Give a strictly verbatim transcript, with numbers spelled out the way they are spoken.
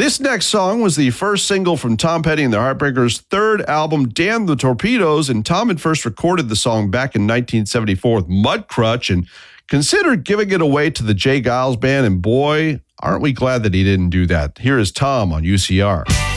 This next song was the first single from Tom Petty and the Heartbreakers' third album, Damn the Torpedoes, and Tom had first recorded the song back in nineteen seventy-four with Mudcrutch and considered giving it away to the Jay Giles Band, and boy, aren't we glad that he didn't do that. Here is Tom on U C R.